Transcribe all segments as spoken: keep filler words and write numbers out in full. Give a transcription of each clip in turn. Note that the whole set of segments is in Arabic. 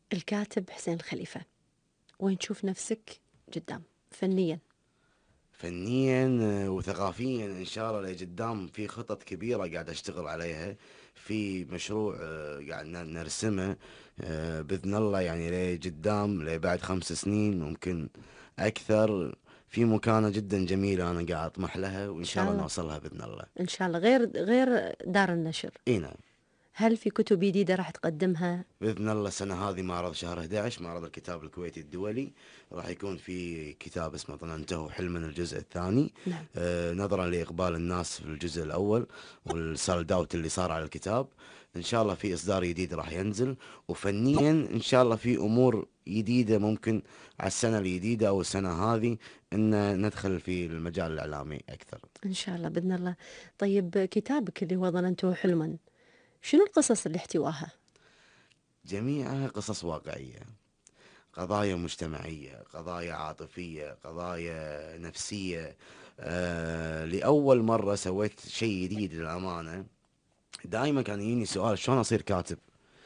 الكاتب حسين الخليفة، وين تشوف نفسك قدام فنيا؟ فنيا آه، وثقافيا ان شاء الله لقدام في خطط كبيره قاعد اشتغل عليها. في مشروع آه، قاعد ن- نرسمه آه، باذن الله، يعني لقدام لبعد خمس سنين ممكن اكثر. في مكانه جدا جميله انا قاعد اطمح لها، إن وان شاء شاء الله الله. نوصلها باذن الله. إن شاء الله. غير غير دار النشر، اي نعم. هل في كتب جديدة راح تقدمها؟ باذن الله السنه هذه معرض شهر احد عشر، معرض الكتاب الكويتي الدولي. راح يكون في كتاب اسمه ظننته حلما الجزء الثاني. نعم. آه نظرا لاقبال الناس في الجزء الاول والسالد اوت اللي صار على الكتاب، ان شاء الله في اصدار جديد راح ينزل. وفنيا ان شاء الله في امور جديده ممكن على السنه الجديده او السنه هذه ان ندخل في المجال الاعلامي اكثر. إن شاء الله بإذن الله. طيب كتابك اللي هو ظننته حلما، شنو القصص اللي احتواها؟ جميعها قصص واقعيه، قضايا مجتمعية، قضايا عاطفية، قضايا نفسية. آه لأول مرة سويت شيء جديد للأمانة. دائما كان يجيني سؤال شلون أصير كاتب،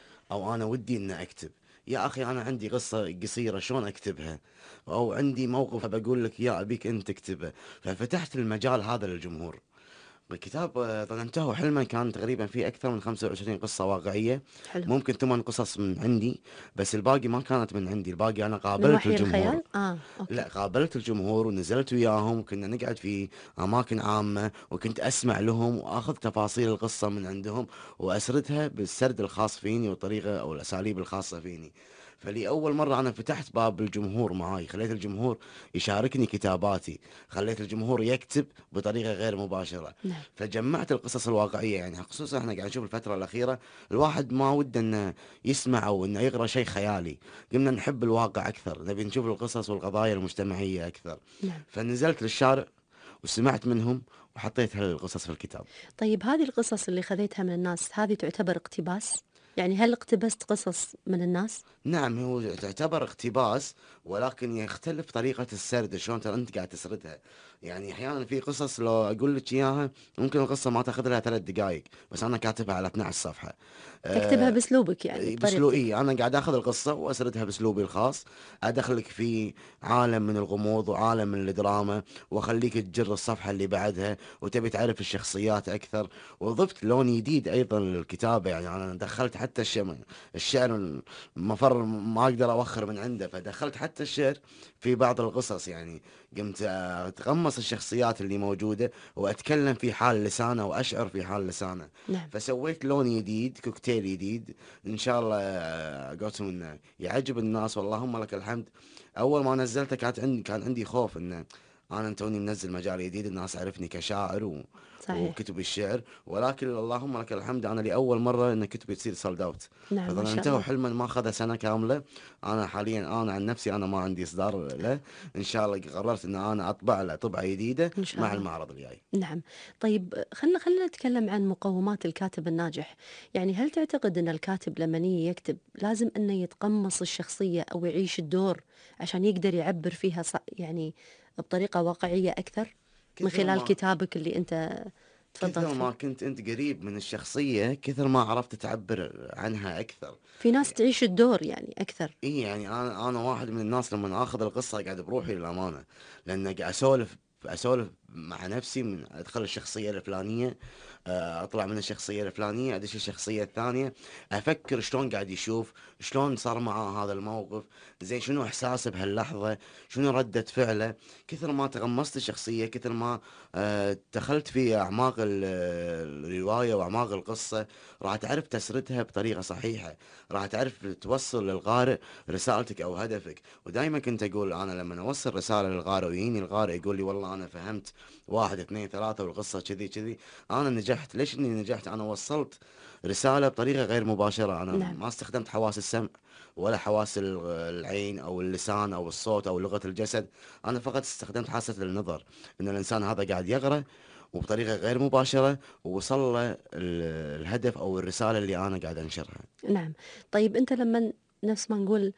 أو أنا ودي إن أكتب. يا أخي أنا عندي قصة قصيرة شلون أكتبها، أو عندي موقف بقول لك يا أبيك أنت تكتبه. ففتحت المجال هذا للجمهور. الكتاب آه، ظننته حلما كان تقريبا فيه أكثر من خمسة وعشرين قصة واقعية. حلو. ممكن ثمان قصص من عندي، بس الباقي ما كانت من عندي، الباقي أنا من قابلت وحي الجمهور. الخيال؟ آه، لا، أوكي. قابلت الجمهور ونزلت وياهم وكنا نقعد في أماكن عامة، وكنت أسمع لهم وأخذ تفاصيل القصة من عندهم وأسردها بالسرد الخاص فيني والطريقة أو الأساليب الخاصة فيني. فلأول مرة أنا فتحت باب الجمهور معاي، خليت الجمهور يشاركني كتاباتي، خليت الجمهور يكتب بطريقة غير مباشرة. نعم. فجمعت القصص الواقعية، يعني خصوصا احنا قاعد نشوف الفترة الأخيرة الواحد ما وده انه يسمع او انه يقرأ شيء خيالي. قمنا نحب الواقع أكثر، نبي نشوف القصص والقضايا المجتمعية أكثر. نعم. فنزلت للشارع وسمعت منهم وحطيت هالقصص في الكتاب. طيب هذه القصص اللي خذيتها من الناس هذه تعتبر اقتباس؟ يعني هل اقتبست قصص من الناس؟ نعم، هو تعتبر اقتباس، ولكن يختلف طريقة السرد، شلون ترى أنت قاعد تسردها. يعني أحيانا في قصص لو أقول لك إياها ممكن القصة ما تاخذ لها ثلاث دقائق، بس أنا كاتبها على اثنعش صفحة. تكتبها أه باسلوبك يعني بطريقتك. باسلوبي، انا قاعد اخذ القصه واسردها باسلوبي الخاص. ادخلك في عالم من الغموض وعالم من الدراما، واخليك تجر الصفحه اللي بعدها وتبي تعرف الشخصيات اكثر. وضفت لون جديد ايضا للكتابه، يعني انا دخلت حتى الشعر. الشعر مفر ما اقدر اوخر من عنده، فدخلت حتى الشعر في بعض القصص. يعني قمت اتقمص الشخصيات اللي موجوده واتكلم في حال لسانه واشعر في حال لسانه. نعم. فسويت لون جديد، كوكتيل جديد. ان شاء الله قلتهم انه يعجب الناس، واللهم لك الحمد. اول ما نزلته كانت عندي كان عندي خوف انه انا توني منزل مجال جديد، الناس عرفني كشاعر و... صحيح. وكتب الشعر. ولكن اللهم لك الحمد، انا لاول مره ان كتبي تصير سولد اوت. نعم، ما شاء فظننته الله. حلما ما اخذ سنه كامله. انا حاليا انا عن نفسي انا ما عندي اصدار له. ان شاء الله قررت ان انا اطبع له طبعه جديده إن شاء مع الله. المعرض الجاي. نعم. طيب خلنا خلنا نتكلم عن مقومات الكاتب الناجح. يعني هل تعتقد أن الكاتب لما يجي يكتب لازم أنه يتقمص الشخصية أو يعيش الدور عشان يقدر يعبر فيها ص... يعني بطريقة واقعية أكثر من كثر خلال ما كتابك اللي أنت تفضلت كثر فيه؟ ما كنت انت قريب من الشخصيه كثر ما عرفت تعبر عنها اكثر. في ناس تعيش الدور يعني أكثر. اي يعني انا انا واحد من الناس لما اخذ القصه قاعد بروحي للامانه، لان قاعد اسولف اسولف مع نفسي، من ادخل الشخصيه الفلانيه، آه، اطلع من الشخصيه الفلانيه ادش الشخصيه الثانيه، افكر شلون قاعد يشوف، شلون صار معاه هذا الموقف، زين شنو احساسه بهاللحظه، شنو رده فعله. كثر ما تغمست الشخصيه، كثر ما آه، دخلت في اعماق ال- الروايه واعماق القصه، راح تعرف تسردها بطريقه صحيحه، راح تعرف توصل للقارئ رسالتك او هدفك. ودائما كنت اقول انا لما اوصل رساله للقارئ ويجيني القارئ يقول لي والله انا فهمت واحد اثنين ثلاثه والقصه كذي كذي، انا نجحت. ليش اني نجحت؟ انا وصلت رساله بطريقه غير مباشره، انا نعم. ما استخدمت حواس السمع ولا حواس ال- العين او اللسان او الصوت او لغه الجسد. انا فقط استخدمت حاسه النظر، ان الانسان هذا قاعد يقرا وبطريقه غير مباشره، ووصل له ال- الهدف او الرساله اللي انا قاعد انشرها. نعم. طيب أنت لما نفس ما نقول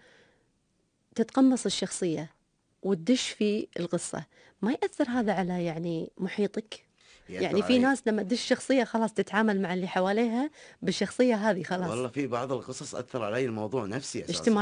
تتقمص الشخصية وتدش في القصة، ما يأثر هذا على يعني محيطك؟ يأثر يعني في علي. ناس لما تدش شخصية خلاص تتعامل مع اللي حواليها بالشخصية هذه خلاص. والله في بعض القصص أثر علي الموضوع نفسي اجتماع أساسا.